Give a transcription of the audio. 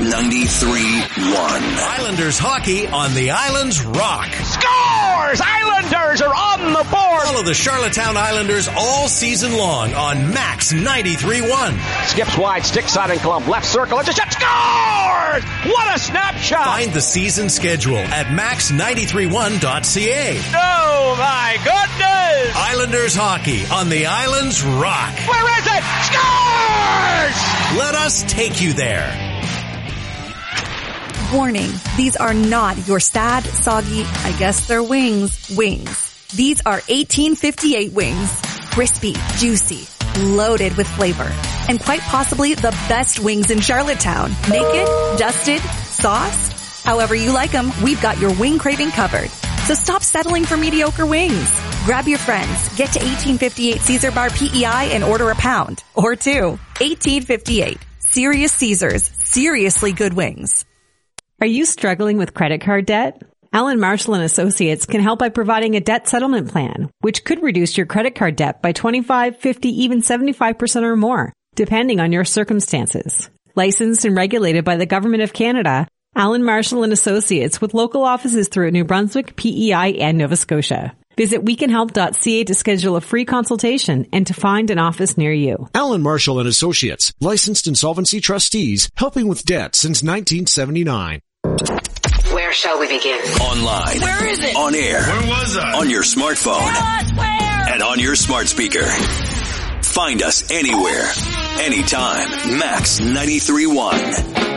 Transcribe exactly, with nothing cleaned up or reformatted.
ninety-three point one. Islanders hockey on the Islands rock. Scores! Islanders are on the board! Follow the Charlottetown Islanders all season long on Max ninety-three point one. Skips wide, stick side and glove, left circle, it's a shot, scores! What a snapshot! Find the season schedule at max ninety-three one dot c a. Oh my goodness! Islanders hockey on the Islands rock. Where is it? Scores! Let us take you there. Warning, these are not your sad, soggy, I guess they're wings, wings. These are eighteen fifty-eight wings. Crispy, juicy, loaded with flavor, and quite possibly the best wings in Charlottetown. Naked, dusted, sauced. However you like them, we've got your wing craving covered. So stop settling for mediocre wings. Grab your friends, get to eighteen fifty-eight Caesar Bar P E I and order a pound or two. eighteen fifty-eight. Serious Caesars. Seriously good wings. Are you struggling with credit card debt? Allen Marshall and Associates can help by providing a debt settlement plan, which could reduce your credit card debt by twenty-five, fifty, even seventy-five percent or more, depending on your circumstances. Licensed and regulated by the Government of Canada, Allen Marshall and Associates with local offices throughout New Brunswick, P E I, and Nova Scotia. Visit we can help dot c a to schedule a free consultation and to find an office near you. Allen Marshall and Associates, licensed insolvency trustees, helping with debt since nineteen seventy-nine. Where shall we begin? Online. Where is it? On air. Where was I? On your smartphone. Us, where? And on your smart speaker. Find us anywhere, anytime. Max ninety-three point one.